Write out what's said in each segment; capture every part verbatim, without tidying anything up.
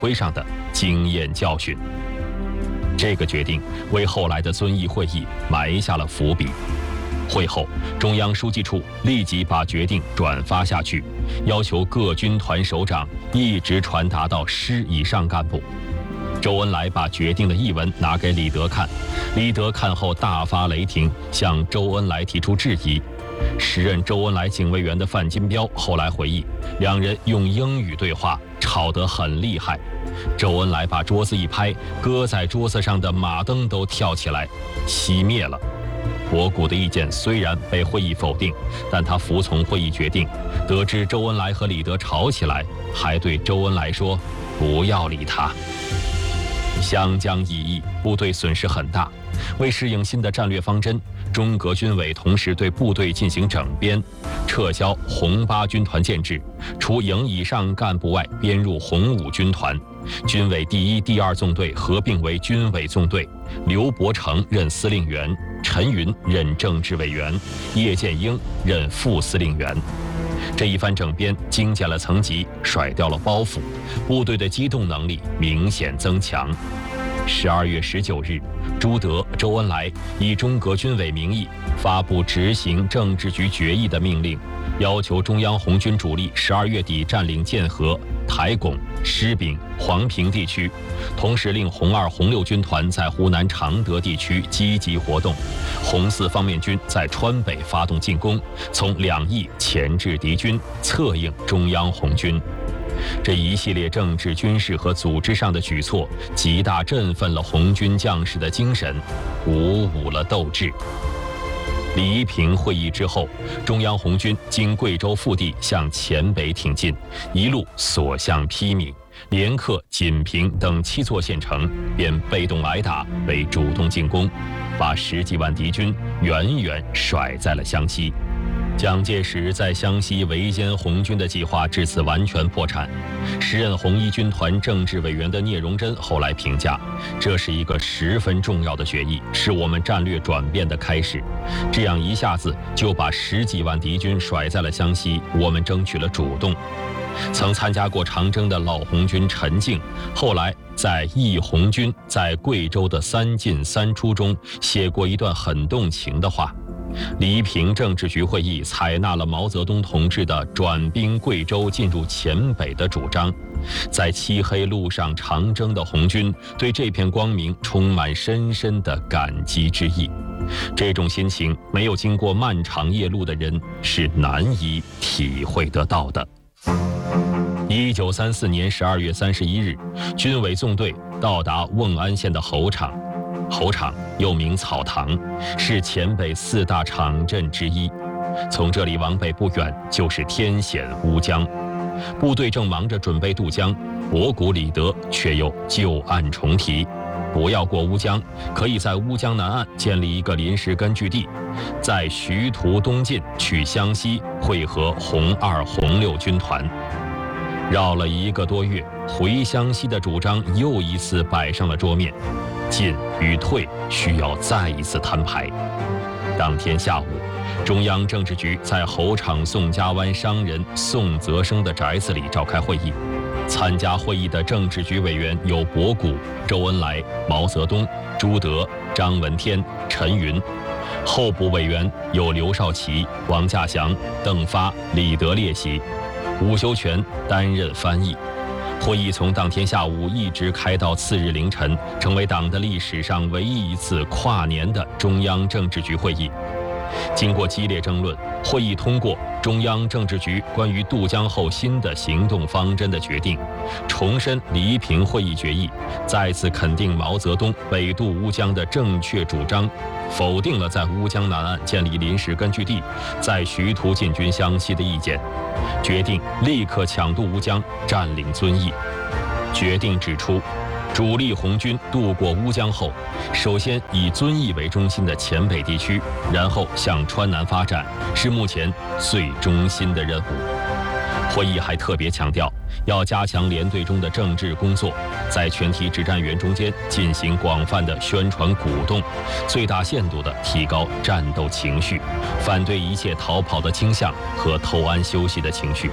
会上的经验教训。这个决定为后来的遵义会议埋下了伏笔。会后，中央书记处立即把决定转发下去，要求各军团首长一直传达到师以上干部。周恩来把决定的译文拿给李德看，李德看后大发雷霆，向周恩来提出质疑。时任周恩来警卫员的范金彪后来回忆，两人用英语对话，吵得很厉害。周恩来把桌子一拍，搁在桌子上的马灯都跳起来，熄灭了。博古的意见虽然被会议否定，但他服从会议决定。得知周恩来和李德吵起来，还对周恩来说：“不要理他。”湘江一役，部队损失很大。为适应新的战略方针，中革军委同时对部队进行整编，撤销红八军团建制，除营以上干部外，编入红五军团。军委第一、第二纵队合并为军委纵队，刘伯承任司令员，陈云任政治委员，叶剑英任副司令员。这一番整编精简了层级，甩掉了包袱，部队的机动能力明显增强。十二月十九日，朱德、周恩来以中革军委名义发布执行政治局决议的命令，要求中央红军主力十二月底占领建河、台拱、施秉、黄平地区，同时令红二、红六军团在湖南常德地区积极活动，红四方面军在川北发动进攻，从两翼钳制敌军，策应中央红军。这一系列政治、军事和组织上的举措，极大振奋了红军将士的精神，鼓舞了斗志。黎平会议之后，中央红军经贵州腹地向黔北挺进，一路所向披靡，连克锦屏等七座县城，便被动挨打为主动进攻，把十几万敌军远远甩在了湘西。蒋介石在湘西围歼红军的计划至此完全破产。时任红一军团政治委员的聂荣臻后来评价，这是一个十分重要的决议，是我们战略转变的开始。这样一下子就把十几万敌军甩在了湘西，我们争取了主动。曾参加过长征的老红军陈静，后来在《忆红军在贵州的三进三出》中写过一段很动情的话。黎平政治局会议采纳了毛泽东同志的转兵贵州进入黔北的主张，在漆黑路上长征的红军对这片光明充满深深的感激之意。这种心情，没有经过漫长夜路的人是难以体会得到的。一九三四年十二月三十一日，军委纵队到达瓮安县的侯场。侯场又名草堂，是黔北四大场镇之一。从这里往北不远就是天险乌江。部队正忙着准备渡江，博古、李德却又旧案重提，不要过乌江，可以在乌江南岸建立一个临时根据地，在徐图东进去湘西会合红二、红六军团。绕了一个多月，回湘西的主张又一次摆上了桌面。进与退需要再一次摊牌。当天下午，中央政治局在侯场宋家湾商人宋泽生的宅子里召开会议。参加会议的政治局委员有博古、周恩来、毛泽东、朱德、张闻天、陈云。候补委员有刘少奇、王稼祥、邓发、李德列席，伍修权担任翻译。会议从当天下午一直开到次日凌晨，成为党的历史上唯一一次跨年的中央政治局会议。经过激烈争论，会议通过中央政治局关于渡江后新的行动方针的决定，重申黎平会议决议，再次肯定毛泽东北渡乌江的正确主张，否定了在乌江南岸建立临时根据地，在徐图进军湘西的意见，决定立刻抢渡乌江，占领遵义。决定指出，主力红军渡过乌江后，首先以遵义为中心的黔北地区，然后向川南发展，是目前最中心的任务。会议还特别强调，要加强连队中的政治工作，在全体指战员中间进行广泛的宣传鼓动，最大限度地提高战斗情绪，反对一切逃跑的倾向和偷安休息的情绪。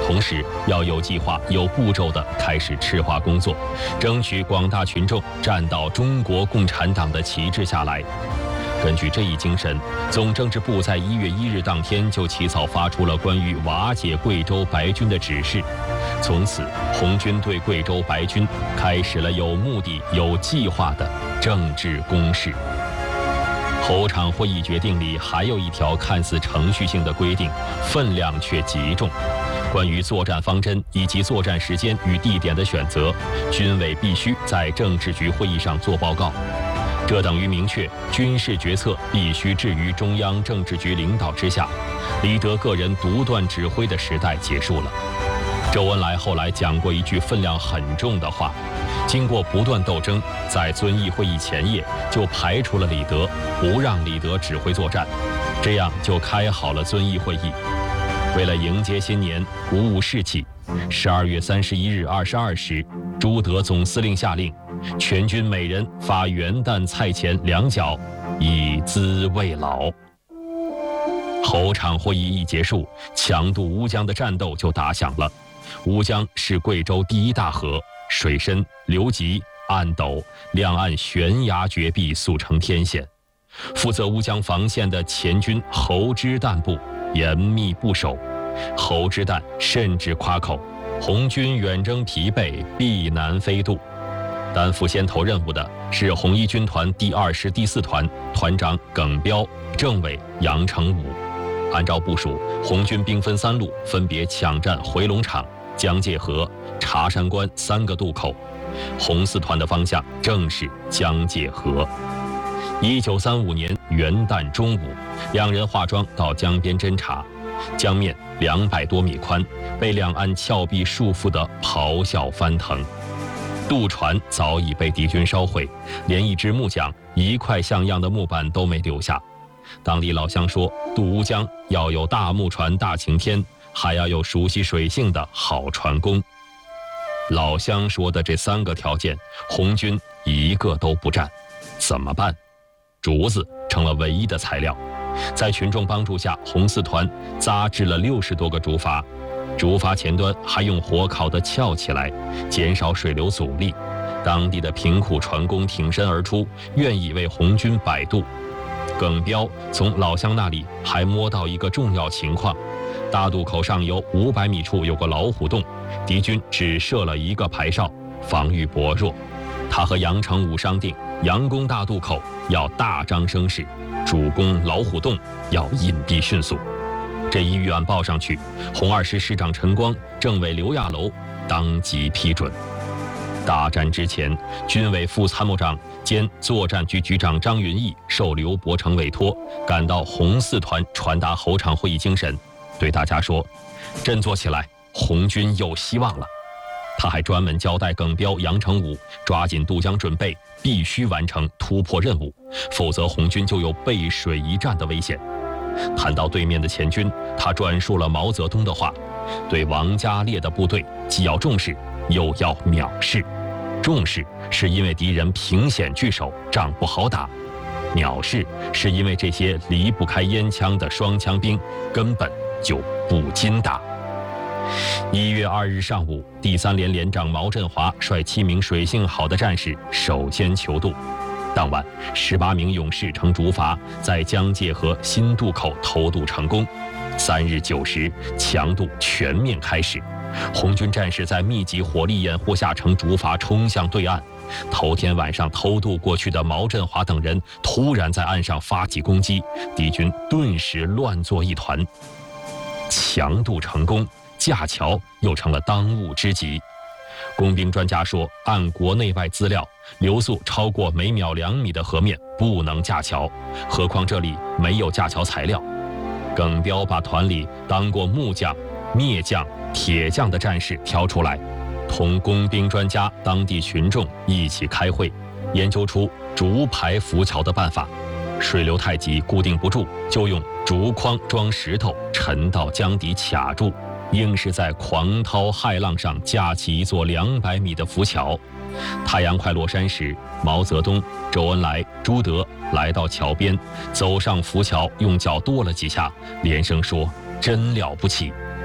同时要有计划、有步骤地开始赤化工作，争取广大群众站到中国共产党的旗帜下来。根据这一精神，总政治部在一月一日当天就起草发出了关于瓦解贵州白军的指示。从此，红军对贵州白军开始了有目的、有计划的政治攻势。侯场会议决定里还有一条看似程序性的规定，分量却极重。关于作战方针以及作战时间与地点的选择，军委必须在政治局会议上做报告。这等于明确军事决策必须置于中央政治局领导之下，李德个人独断指挥的时代结束了。周恩来后来讲过一句分量很重的话，经过不断斗争，在遵义会议前夜就排除了李德，不让李德指挥作战，这样就开好了遵义会议。为了迎接新年，鼓舞士气，十二月三十一日二十二时，朱德总司令下令，全军每人发元旦菜钱两角，以资慰老。侯场会议一结束，强渡乌江的战斗就打响了。乌江是贵州第一大河，水深流急，岸陡，两岸悬崖绝壁，速成天险。负责乌江防线的前军侯之旦部严密固守，侯之旦甚至夸口，红军远征疲惫，必难飞渡。担负先头任务的是红一军团第二师第四团团长耿彪，政委杨成武。按照部署，红军兵分三路，分别抢占回龙场、江界河、茶山关三个渡口。红四团的方向正是江界河。一九三五年元旦中午，两人化妆到江边侦察，江面两百多米宽，被两岸峭壁束缚得咆哮翻腾。渡船早已被敌军烧毁，连一只木桨、一块像样的木板都没留下。当地老乡说，渡乌江要有大木船、大晴天，还要有熟悉水性的好船工。老乡说的这三个条件，红军一个都不占，怎么办？竹子成了唯一的材料。在群众帮助下，红四团扎制了六十多个竹筏，竹筏前端还用火烤得翘起来，减少水流阻力。当地的贫苦船工挺身而出，愿意为红军摆渡。耿彪从老乡那里还摸到一个重要情况：大渡口上游五百米处有个老虎洞，敌军只设了一个排哨，防御薄弱。他和杨成武商定，佯攻大渡口要大张声势，主攻老虎洞要隐蔽迅速。这一预案报上去，红二师师长陈光、政委刘亚楼当即批准。大战之前，军委副参谋长兼作战局局长张云逸受刘伯承委托，赶到红四团传达侯场会议精神，对大家说：“振作起来，红军有希望了。”他还专门交代耿彪、杨成武抓紧渡江准备，必须完成突破任务，否则红军就有背水一战的危险。谈到对面的前军，他转述了毛泽东的话：对王家烈的部队，既要重视，又要藐视。重视是因为敌人凭险据守，仗不好打；藐视是因为这些离不开烟枪的双枪兵根本就不禁打。一月二日上午，第三连连长毛振华率七名水性好的战士首先求渡。当晚，十八名勇士乘竹筏在江界河新渡口偷渡成功。三日九时，强渡全面开始。红军战士在密集火力掩护下乘竹筏冲向对岸。头天晚上偷渡过去的毛振华等人突然在岸上发起攻击，敌军顿时乱作一团。强渡成功，架桥又成了当务之急。工兵专家说，按国内外资料，流速超过每秒两米的河面不能架桥，何况这里没有架桥材料。耿彪把团里当过木匠、篾匠、铁匠的战士挑出来，同工兵专家、当地群众一起开会，研究出竹排浮桥的办法。水流太急，固定不住，就用竹筐装石头沉到江底卡住，硬是在狂涛骇浪上架起一座两百米的浮桥。太阳快落山时，毛泽东、周恩来、朱德来到桥边，走上浮桥，用脚跺了几下，连声说：“真了不起！”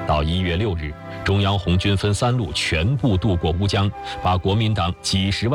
到一月六日，中央红军分三路全部渡过乌江，把国民党几十万